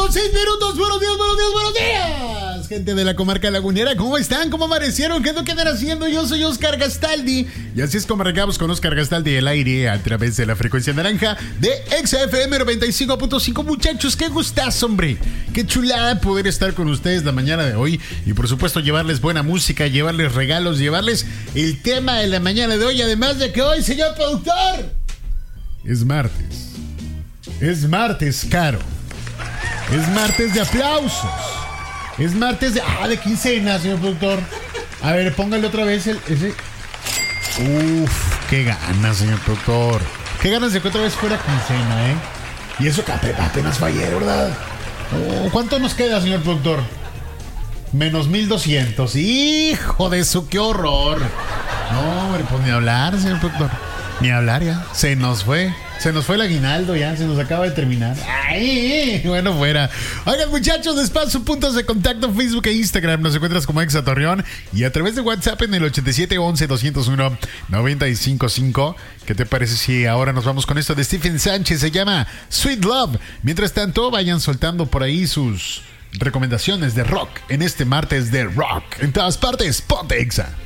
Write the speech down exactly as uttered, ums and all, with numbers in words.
con seis minutos. Buenos días, buenos días, buenos días. Gente de la comarca lagunera, ¿cómo están? ¿Cómo amanecieron? ¿Qué es lo que andan haciendo? Yo soy Oscar Gastaldi. Y así es como arrancamos con Oscar Gastaldi el aire a través de la frecuencia naranja de Exa F M noventa y cinco punto cinco. Muchachos, qué gustazo, hombre. Qué chulada poder estar con ustedes la mañana de hoy. Y por supuesto llevarles buena música, llevarles regalos, llevarles el tema de la mañana de hoy. Además de que hoy, señor productor, es martes. Es martes, caro. Es martes de aplausos. Es martes de... Ah, de quincena, señor productor. A ver, póngale otra vez el... Ese... Uf, qué ganas, señor productor. Qué ganas de que otra vez fuera quincena, ¿eh? Y eso que apenas fue ayer, ¿verdad? Oh, ¿cuánto nos queda, señor productor? Menos mil doscientos. Hijo de su, qué horror. No, hombre, pues ni hablar, señor productor. Ni hablar ya. Se nos fue. Se nos fue el aguinaldo ya, se nos acaba de terminar. ¡Ay! Bueno, fuera. Oigan, muchachos, les paso puntos de contacto, Facebook e Instagram. Nos encuentras como Exa Torreón y a través de WhatsApp en el ochenta y siete once doscientos uno noventa y cinco cinco. ¿Qué te parece si ahora nos vamos con esto de Stephen Sánchez? Se llama Sweet Love. Mientras tanto, vayan soltando por ahí sus recomendaciones de rock en este martes de rock. En todas partes, ponte Exa.